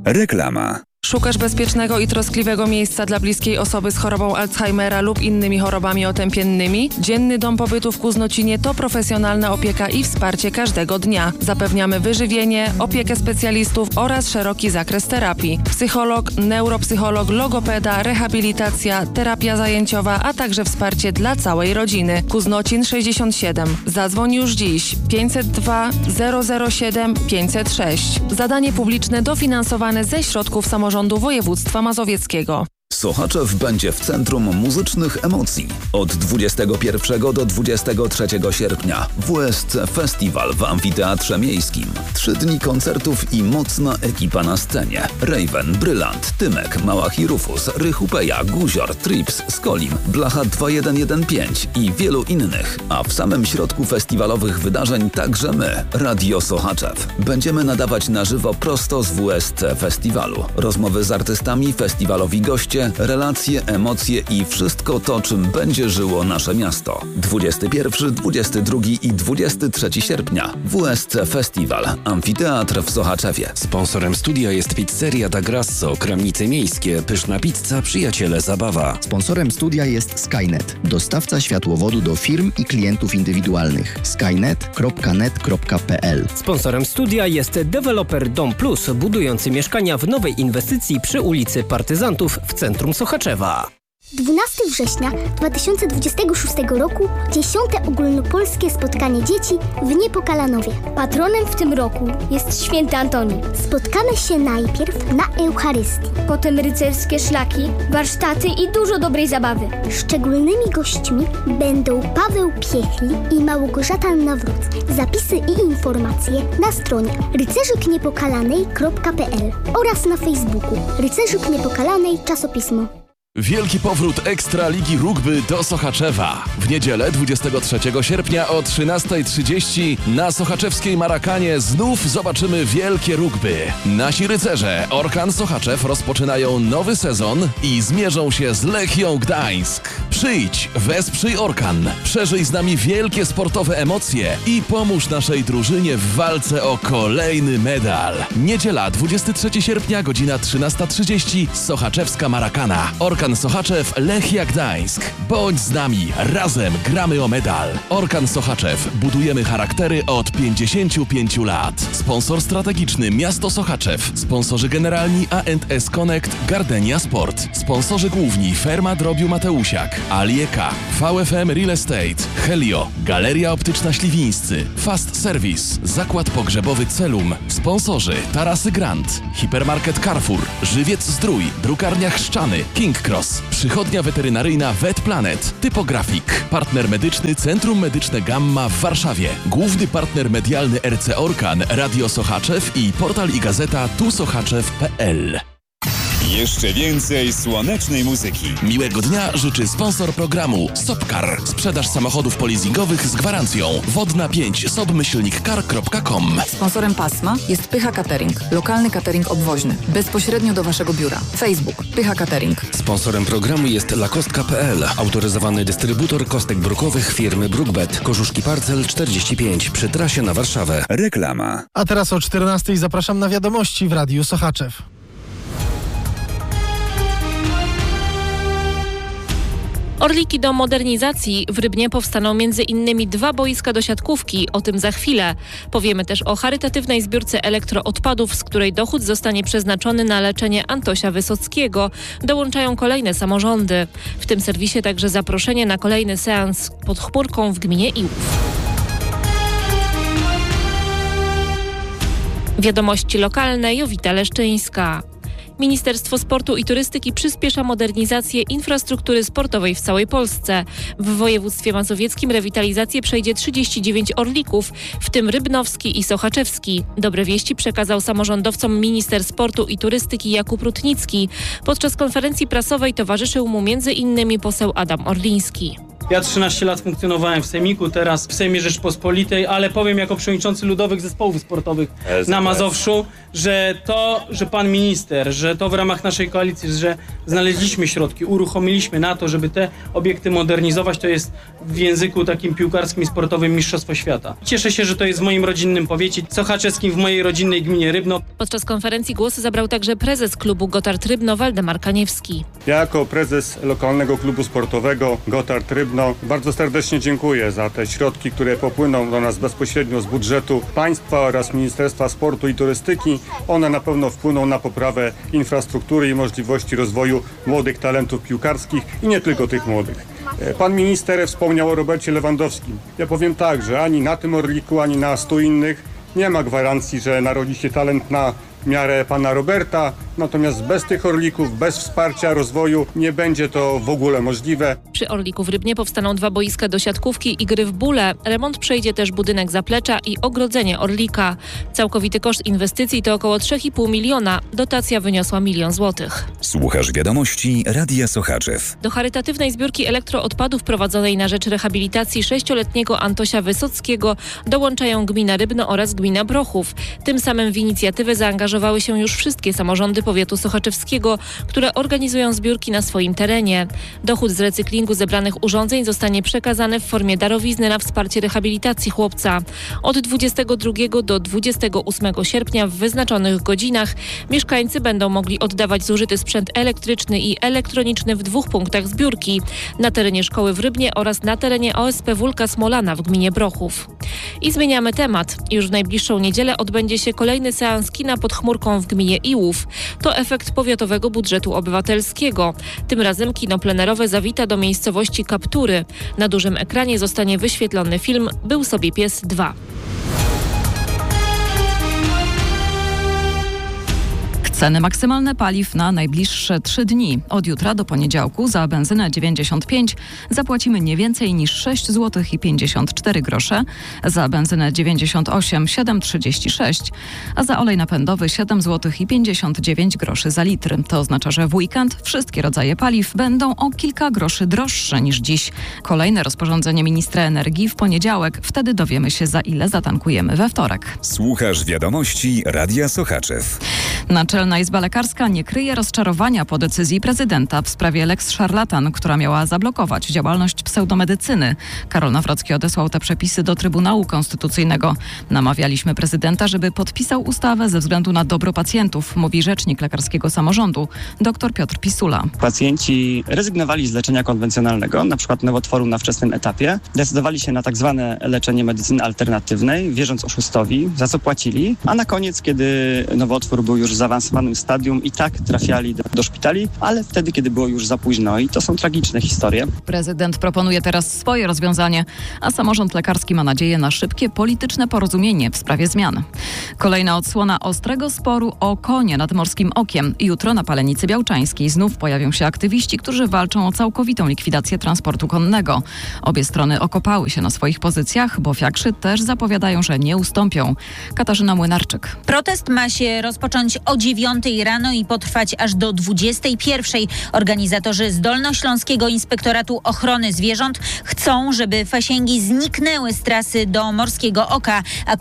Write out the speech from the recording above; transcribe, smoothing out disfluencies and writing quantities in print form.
Reklama. Szukasz bezpiecznego i troskliwego miejsca dla bliskiej osoby z chorobą Alzheimera lub innymi chorobami otępiennymi? Dzienny Dom Pobytu w Kuznocinie to profesjonalna opieka i wsparcie każdego dnia. Zapewniamy wyżywienie, opiekę specjalistów oraz szeroki zakres terapii. Psycholog, neuropsycholog, logopeda, rehabilitacja, terapia zajęciowa, a także wsparcie dla całej rodziny. Kuznocin 67. Zadzwoń już dziś 502 007 506. Zadanie publiczne dofinansowane ze środków samorządu województwa mazowieckiego. Sochaczew będzie w centrum muzycznych emocji. Od 21 do 23 sierpnia WSC Festiwal w Amfiteatrze Miejskim. 3 dni koncertów i mocna ekipa na scenie. Raven, Brylant, Tymek, Małach i Rufus, Rychupeja, Guzior, Trips, Skolim, Blacha 2115 i wielu innych. A w samym środku festiwalowych wydarzeń także my, Radio Sochaczew. Będziemy nadawać na żywo prosto z WSC Festiwalu. Rozmowy z artystami, festiwalowi goście, relacje, emocje i wszystko to, czym będzie żyło nasze miasto. 21, 22 i 23 sierpnia. WSC Festiwal. Amfiteatr w Sochaczewie. Sponsorem studia jest pizzeria Da Grasso, Kramnice Miejskie, pyszna pizza, przyjaciele zabawa. Sponsorem studia jest Skynet, dostawca światłowodu do firm i klientów indywidualnych. skynet.net.pl. Sponsorem studia jest deweloper Dom Plus, budujący mieszkania w nowej inwestycji przy ulicy Partyzantów w centrum Sochaczewa. 12 września 2026 roku 10. ogólnopolskie spotkanie dzieci w Niepokalanowie. Patronem w tym roku jest święty Antoni. Spotkamy się najpierw na Eucharystii. Potem rycerskie szlaki, warsztaty i dużo dobrej zabawy. Szczególnymi gośćmi będą Paweł Piechli i Małgorzata Nawrót. Zapisy i informacje na stronie rycerzykniepokalanej.pl oraz na Facebooku Rycerzyk Niepokalanej Czasopismo. Wielki powrót Ekstraligi Rugby do Sochaczewa. W niedzielę 23 sierpnia o 13:30 na sochaczewskiej Marakanie znów zobaczymy wielkie rugby. Nasi rycerze Orkan Sochaczew rozpoczynają nowy sezon i zmierzą się z Lechią Gdańsk. Przyjdź, wesprzyj Orkan, przeżyj z nami wielkie sportowe emocje i pomóż naszej drużynie w walce o kolejny medal. Niedziela 23 sierpnia, godzina 13:30, Sochaczewska Marakana. Orkan Sochaczew, Lechia Gdańsk. Bądź z nami, razem gramy o medal. Orkan Sochaczew, budujemy charaktery od 55 lat. Sponsor strategiczny Miasto Sochaczew. Sponsorzy generalni A&S Connect, Gardenia Sport. Sponsorzy główni Ferma Drobiu Mateusiak, Alieka, VFM Real Estate, Helio, Galeria Optyczna Śliwińscy, Fast Service, Zakład Pogrzebowy Celum. Sponsorzy Tarasy Grand, Hipermarket Carrefour, Żywiec Zdrój, Drukarnia Chrzczany, King Cross, Przychodnia Weterynaryjna Vet Planet, Typografik, partner medyczny Centrum Medyczne Gamma w Warszawie, główny partner medialny RC Orkan, Radio Sochaczew i portal i gazeta tusochaczew.pl. Jeszcze więcej słonecznej muzyki. Miłego dnia życzy sponsor programu Sopcar. Sprzedaż samochodów polizingowych z gwarancją. Wodna 5 sob-car.com. Sponsorem pasma jest Pycha Catering. Lokalny catering obwoźny. Bezpośrednio do Waszego biura. Facebook Pycha Catering. Sponsorem programu jest lakostka.pl. Autoryzowany dystrybutor kostek brukowych firmy Brookbet. Korzuszki Parcel 45 przy trasie na Warszawę. Reklama. A teraz o 14:00 zapraszam na wiadomości w Radiu Sochaczew. Orliki do modernizacji. W Rybnie powstaną m.in. 2 boiska do siatkówki. O tym za chwilę. Powiemy też o charytatywnej zbiórce elektroodpadów, z której dochód zostanie przeznaczony na leczenie Antosia Wysockiego. Dołączają kolejne samorządy. W tym serwisie także zaproszenie na kolejny seans pod chmurką w gminie Iłów. Wiadomości lokalne. Jowita Leszczyńska. Ministerstwo Sportu i Turystyki przyspiesza modernizację infrastruktury sportowej w całej Polsce. W województwie mazowieckim rewitalizację przejdzie 39 orlików, w tym rybnowski i sochaczewski. Dobre wieści przekazał samorządowcom minister sportu i turystyki Jakub Rutnicki. Podczas konferencji prasowej towarzyszył mu m.in. poseł Adam Orliński. Ja 13 lat funkcjonowałem w Sejmiku, teraz w Sejmie Rzeczpospolitej, ale powiem jako przewodniczący Ludowych Zespołów Sportowych na Mazowszu, że to, że pan minister, że to w ramach naszej koalicji, że znaleźliśmy środki, uruchomiliśmy na to, żeby te obiekty modernizować, to jest w języku takim piłkarskim i sportowym mistrzostwo świata. Cieszę się, że to jest w moim rodzinnym powiecie sochaczewskim, w mojej rodzinnej gminie Rybno. Podczas konferencji głos zabrał także prezes klubu Gotthard Rybno Waldemar Kaniewski. Ja jako prezes lokalnego klubu sportowego Gotthard Rybno bardzo serdecznie dziękuję za te środki, które popłyną do nas bezpośrednio z budżetu państwa oraz Ministerstwa Sportu i Turystyki. One na pewno wpłyną na poprawę infrastruktury i możliwości rozwoju młodych talentów piłkarskich i nie tylko tych młodych. Pan minister wspomniał o Robercie Lewandowskim. Ja powiem tak, że ani na tym Orliku, ani na 100 innych nie ma gwarancji, że narodzi się talent na miarę pana Roberta, natomiast bez tych Orlików, bez wsparcia rozwoju nie będzie to w ogóle możliwe. Przy Orliku w Rybnie powstaną 2 boiska do siatkówki i gry w bóle. Remont przejdzie też budynek zaplecza i ogrodzenie Orlika. Całkowity koszt inwestycji to około 3,5 miliona. Dotacja wyniosła 1 000 000 złotych. Słuchasz wiadomości Radia Sochaczew. Do charytatywnej zbiórki elektroodpadów prowadzonej na rzecz rehabilitacji 6-letniego Antosia Wysockiego dołączają gmina Rybno oraz gmina Brochów. Tym samym w inicjatywę zaangażowały się już wszystkie samorządy powiatu sochaczewskiego, które organizują zbiórki na swoim terenie. Dochód z recyklingu zebranych urządzeń zostanie przekazany w formie darowizny na wsparcie rehabilitacji chłopca. Od 22 do 28 sierpnia w wyznaczonych godzinach mieszkańcy będą mogli oddawać zużyty sprzęt elektryczny i elektroniczny w 2 punktach zbiórki. Na terenie szkoły w Rybnie oraz na terenie OSP Wólka Smolana w gminie Brochów. I zmieniamy temat. Już w najbliższą niedzielę odbędzie się kolejny seans kina pod chmurką w gminie Iłów. To efekt powiatowego budżetu obywatelskiego. Tym razem kino plenerowe zawita do miejscowości Kaptury. Na dużym ekranie zostanie wyświetlony film Był sobie pies 2. Ceny maksymalne paliw na najbliższe 3 dni. Od jutra do poniedziałku za benzynę 95 zapłacimy nie więcej niż 6 zł i 54 grosze, za benzynę 98 7,36, a za olej napędowy 7 zł i 59 groszy za litr. To oznacza, że w weekend wszystkie rodzaje paliw będą o kilka groszy droższe niż dziś. Kolejne rozporządzenie ministra energii w poniedziałek. Wtedy dowiemy się, za ile zatankujemy we wtorek. Słuchasz wiadomości Radia Sochaczew. Naczelna Izba Lekarska nie kryje rozczarowania po decyzji prezydenta w sprawie Lex Szarlatan, która miała zablokować działalność pseudomedycyny. Karol Nawrocki odesłał te przepisy do Trybunału Konstytucyjnego. Namawialiśmy prezydenta, żeby podpisał ustawę ze względu na dobro pacjentów, mówi rzecznik lekarskiego samorządu, dr Piotr Pisula. Pacjenci rezygnowali z leczenia konwencjonalnego, na przykład nowotworu na wczesnym etapie. Decydowali się na tak zwane leczenie medycyny alternatywnej, wierząc oszustowi, za co płacili, a na koniec, kiedy nowotwór był już w zaawansowanym stadium, i tak trafiali do szpitali, ale wtedy, kiedy było już za późno, i to są tragiczne historie. Prezydent proponuje teraz swoje rozwiązanie, a samorząd lekarski ma nadzieję na szybkie polityczne porozumienie w sprawie zmian. Kolejna odsłona ostrego sporu o konie nad Morskim Okiem. Jutro na Palenicy Białczańskiej znów pojawią się aktywiści, którzy walczą o całkowitą likwidację transportu konnego. Obie strony okopały się na swoich pozycjach, bo fiakrzy też zapowiadają, że nie ustąpią. Katarzyna Młynarczyk. Protest ma się rozpocząć o 9 rano i potrwać aż do 21. Organizatorzy z Dolnośląskiego Inspektoratu Ochrony Zwierząt chcą, żeby fasięgi zniknęły z trasy do Morskiego Oka, a